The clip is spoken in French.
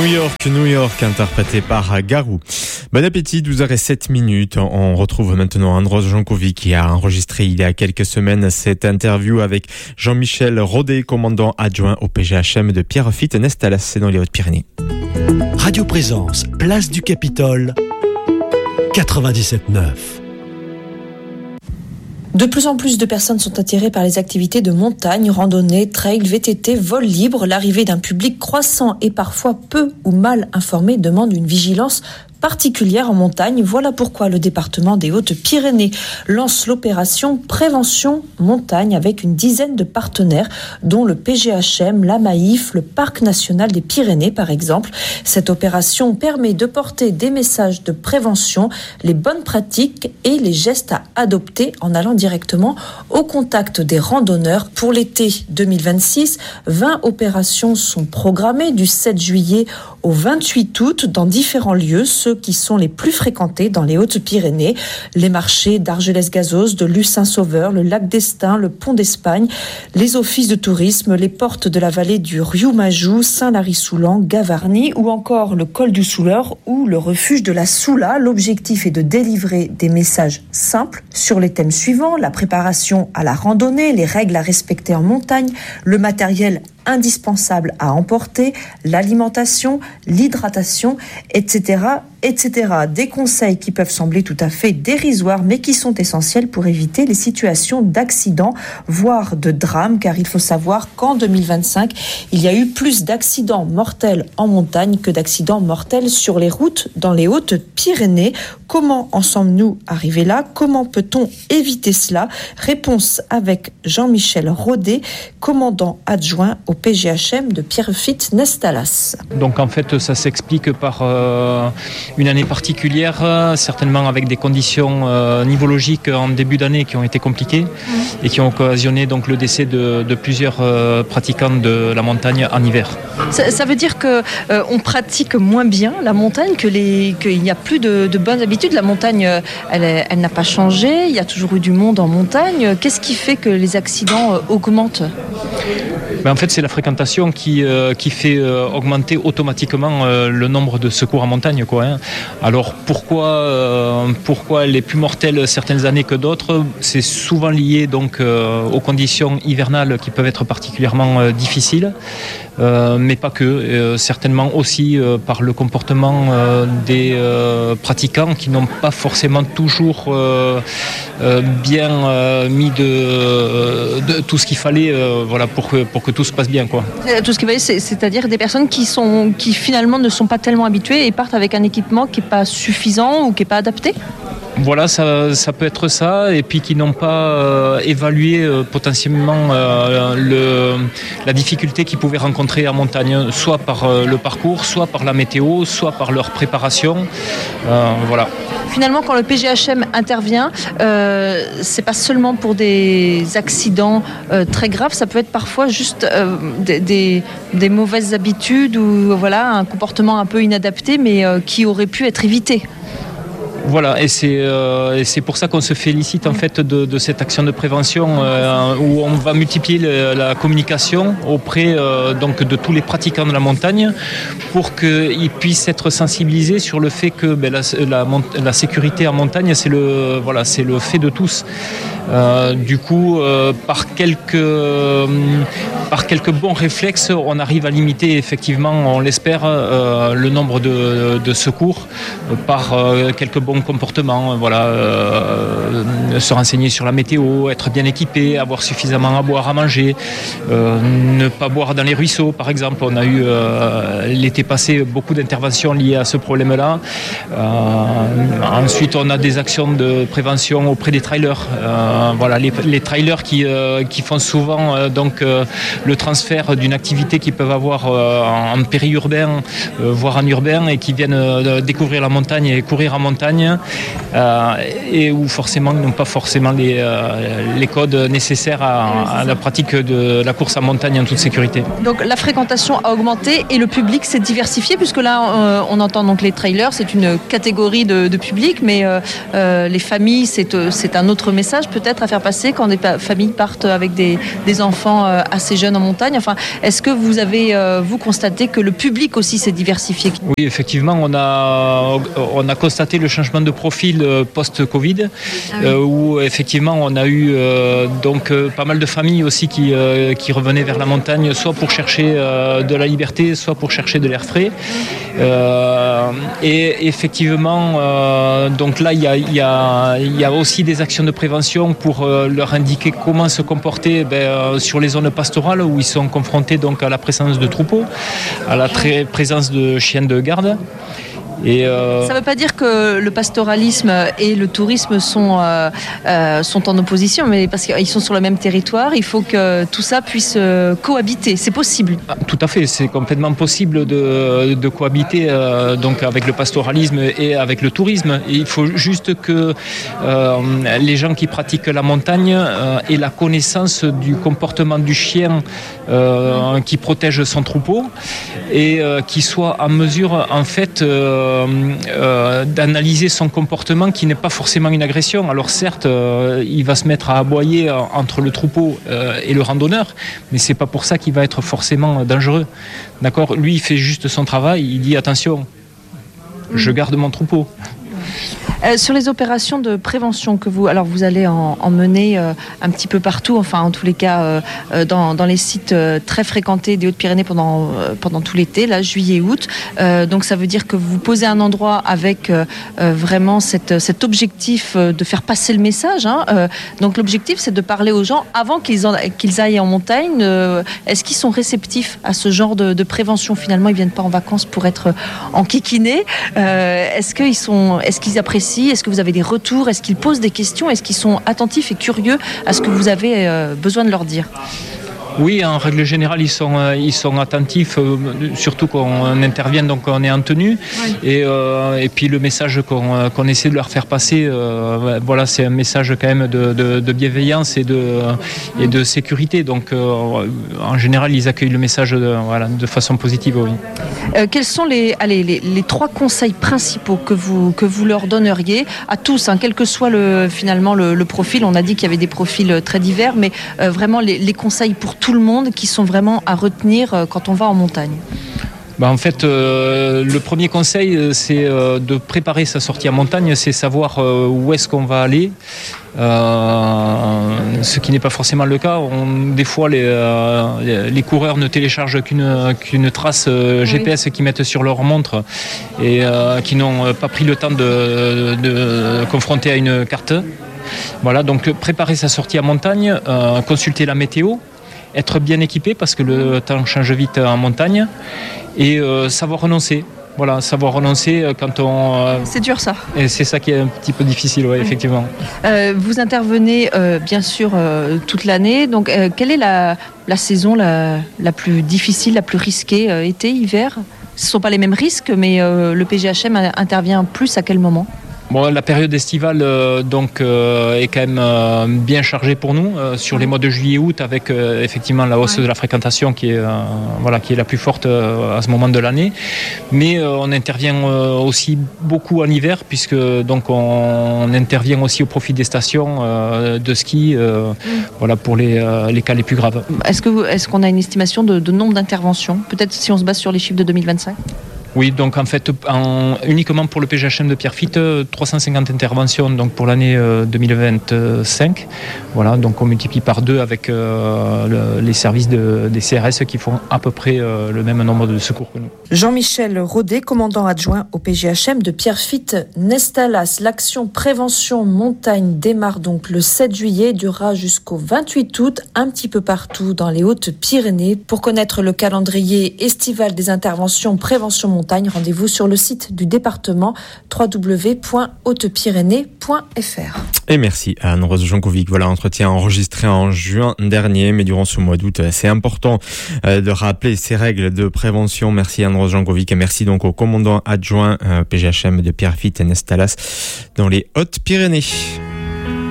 New York, interprété par Garou. Bon appétit, 12h07. On retrouve maintenant Andros Jankovic qui a enregistré il y a quelques semaines cette interview avec Jean-Michel Rodet, commandant adjoint au PGHM de Pierrefitte-Nestalas, c'est dans les Hautes-Pyrénées. Radio Présence, place du Capitole, 97.9. De plus en plus de personnes sont attirées par les activités de montagne, randonnée, trail, VTT, vol libre. L'arrivée d'un public croissant et parfois peu ou mal informé demande une vigilance particulière en montagne. Voilà pourquoi le département des Hautes-Pyrénées lance l'opération Prévention Montagne avec une dizaine de partenaires, dont le PGHM, la Maïf, le Parc National des Pyrénées par exemple. Cette opération permet de porter des messages de prévention, les bonnes pratiques et les gestes à adopter en allant directement au contact des randonneurs. Pour l'été 2026, 20 opérations sont programmées du 7 juillet au 28 août dans différents lieux, ceux qui sont les plus fréquentés dans les Hautes-Pyrénées, les marchés d'Argelès-Gazost, de Luce-Saint-Sauveur, le lac d'Estaing, le pont d'Espagne, les offices de tourisme, les portes de la vallée du Riou-Majou, Saint-Lary-Soulan, Gavarnie ou encore le col du Souleur ou le refuge de la Soula. L'objectif est de délivrer des messages simples sur les thèmes suivants: la préparation à la randonnée, les règles à respecter en montagne, le matériel indispensable à emporter, l'alimentation, l'hydratation, etc., etc. Des conseils qui peuvent sembler tout à fait dérisoires, mais qui sont essentiels pour éviter les situations d'accidents, voire de drames, car il faut savoir qu'en 2025, il y a eu plus d'accidents mortels en montagne que d'accidents mortels sur les routes dans les Hautes-Pyrénées. Comment en sommes-nous arrivés là ? Comment peut-on éviter cela ? Réponse avec Jean-Michel Rodet, commandant adjoint au PGHM de Pierrefitte-Nestalas. Donc en fait, ça s'explique par une année particulière, certainement avec des conditions nivologiques en début d'année qui ont été compliquées et qui ont occasionné donc le décès de plusieurs pratiquants de la montagne en hiver. Ça veut dire qu'on pratique moins bien la montagne, qu'il n'y a plus de bonnes habitudes. La montagne, elle n'a pas changé, il y a toujours eu du monde en montagne. Qu'est-ce qui fait que les accidents augmentent ? En fait, c'est la fréquentation qui fait augmenter automatiquement le nombre de secours en montagne, quoi, hein. Alors pourquoi elle est plus mortelle certaines années que d'autres ? C'est souvent lié donc aux conditions hivernales qui peuvent être particulièrement difficiles. Mais pas que, certainement aussi par le comportement des pratiquants qui n'ont pas forcément toujours bien mis de tout ce qu'il fallait pour que tout se passe bien, quoi. Tout ce qu'il fallait, c'est-à-dire des personnes qui finalement ne sont pas tellement habituées et partent avec un équipement qui n'est pas suffisant ou qui n'est pas adapté ? Voilà, ça peut être ça, et puis qui n'ont pas évalué potentiellement la difficulté qu'ils pouvaient rencontrer en montagne, soit par le parcours, soit par la météo, soit par leur préparation. Voilà. Finalement, quand le PGHM intervient, c'est pas seulement pour des accidents très graves, ça peut être parfois juste des mauvaises habitudes ou voilà, un comportement un peu inadapté, mais qui aurait pu être évité. Voilà, et c'est pour ça qu'on se félicite en fait de cette action de prévention où on va multiplier la communication auprès donc de tous les pratiquants de la montagne pour qu'ils puissent être sensibilisés sur le fait que la sécurité en montagne c'est le fait de tous. Du coup, par quelques bons réflexes, on arrive à limiter effectivement, on l'espère, le nombre de secours par quelques bons comportements. Se renseigner sur la météo, être bien équipé, avoir suffisamment à boire, à manger, ne pas boire dans les ruisseaux, par exemple. On a eu l'été passé beaucoup d'interventions liées à ce problème-là. Ensuite, on a des actions de prévention auprès des trailers. Les trailers qui font souvent le transfert d'une activité qu'ils peuvent avoir en périurbain, voire en urbain, et qui viennent découvrir la montagne et courir en montagne. montagne et où forcément ils n'ont pas forcément les codes nécessaires à la pratique de la course en montagne en toute sécurité. Donc la fréquentation a augmenté et le public s'est diversifié, puisque là on entend donc les trailers, c'est une catégorie de public, mais les familles, c'est un autre message peut-être à faire passer quand des familles partent avec des enfants assez jeunes en montagne. Enfin, est-ce que vous avez vous constaté que le public aussi s'est diversifié? Oui, effectivement, on a constaté le changement de profil post-Covid, où effectivement on a eu donc pas mal de familles aussi qui revenaient vers la montagne, soit pour chercher de la liberté, soit pour chercher de l'air frais. Et effectivement, donc là il y a aussi des actions de prévention pour leur indiquer comment se comporter sur les zones pastorales où ils sont confrontés donc à la présence de troupeaux, à la présence de chiens de garde. Et ça ne veut pas dire que le pastoralisme et le tourisme sont en opposition, mais parce qu'ils sont sur le même territoire, il faut que tout ça puisse cohabiter. C'est possible. Tout à fait, c'est complètement possible de cohabiter donc avec le pastoralisme et avec le tourisme. Et il faut juste que les gens qui pratiquent la montagne aient la connaissance du comportement du chien qui protège son troupeau et qui soient en mesure en fait d'analyser son comportement qui n'est pas forcément une agression. Alors certes, il va se mettre à aboyer entre le troupeau et le randonneur, mais c'est pas pour ça qu'il va être forcément dangereux. D'accord ? Lui, il fait juste son travail, il dit attention, je garde mon troupeau. Sur les opérations de prévention que vous allez en mener un petit peu partout, enfin en tous les cas dans les sites très fréquentés des Hautes-Pyrénées pendant tout l'été, là juillet-août. Donc ça veut dire que vous posez un endroit avec vraiment cet objectif de faire passer le message. Donc l'objectif c'est de parler aux gens avant qu'ils aillent en montagne. Est-ce qu'ils sont réceptifs à ce genre de prévention? Finalement, ils viennent pas en vacances pour être enquiquinés. Est-ce qu'ils apprécient? Est-ce que vous avez des retours? Est-ce qu'ils posent des questions? Est-ce qu'ils sont attentifs et curieux à ce que vous avez besoin de leur dire? Oui, en règle générale, ils sont attentifs, surtout quand on intervient, donc on est en tenue. Oui. Et puis le message qu'on essaie de leur faire passer, voilà, c'est un message quand même de bienveillance et de sécurité. Donc en général, ils accueillent le message de façon positive. Oui. Quels sont les 3 conseils principaux que vous leur donneriez à tous, quel que soit finalement le profil? On a dit qu'il y avait des profils très divers, mais vraiment les conseils pour tout le monde qui sont vraiment à retenir quand on va en montagne. En fait, le premier conseil, c'est de préparer sa sortie en montagne, c'est savoir où est-ce qu'on va aller. Ce qui n'est pas forcément le cas. Des fois, les coureurs ne téléchargent qu'une trace GPS qu'ils mettent sur leur montre et qui n'ont pas pris le temps de confronter à une carte. Voilà, donc préparer sa sortie en montagne, consulter la météo, être bien équipé parce que le temps change vite en montagne et savoir renoncer. Voilà, savoir renoncer quand on... C'est dur ça. Et c'est ça qui est un petit peu difficile, ouais, effectivement. Vous intervenez bien sûr toute l'année. Donc quelle est la saison la plus difficile, la plus risquée, été, hiver? Ce ne sont pas les mêmes risques, mais le PGHM intervient plus à quel moment? Bon, la période estivale est quand même bien chargée pour nous sur les mois de juillet-août avec effectivement la hausse de la fréquentation qui est la plus forte à ce moment de l'année. Mais on intervient aussi beaucoup en hiver puisque donc on intervient aussi au profit des stations de ski pour les cas les plus graves. Est-ce qu'on a une estimation de nombre d'interventions? Peut-être si on se base sur les chiffres de 2025? Oui, donc en fait, uniquement pour le PGHM de Pierrefitte, 350 interventions donc pour l'année 2025. Voilà, donc on multiplie par 2 avec les services des CRS qui font à peu près le même nombre de secours que nous. Jean-Michel Rodet, commandant adjoint au PGHM de Pierrefitte-Nestalas. L'action prévention montagne démarre donc le 7 juillet, durera jusqu'au 28 août, un petit peu partout dans les Hautes-Pyrénées. Pour connaître le calendrier estival des interventions prévention montagne, montagne. Rendez-vous sur le site du département www.hautepyrénées.fr. Et merci à Anne-Rose Jankovic. Voilà, entretien enregistré en juin dernier, mais durant ce mois d'août, c'est important de rappeler ces règles de prévention. Merci Anne-Rose Jankovic et merci donc au commandant adjoint PGHM de Pierrefitte et Nestalas dans les Hautes-Pyrénées.